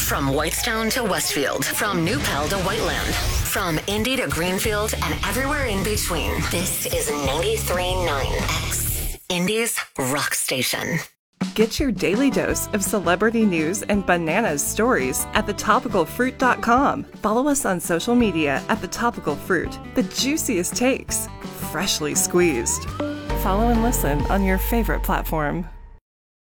From Whitestone to Westfield, from New Pell to Whiteland, from Indy to Greenfield and everywhere in between. This is 93.9 X, Indy's rock station. Get your daily dose of celebrity news and bananas stories at thetopicalfruit.com. Follow us on social media at The Topical Fruit. The juiciest takes, freshly squeezed. Follow and listen on your favorite platform.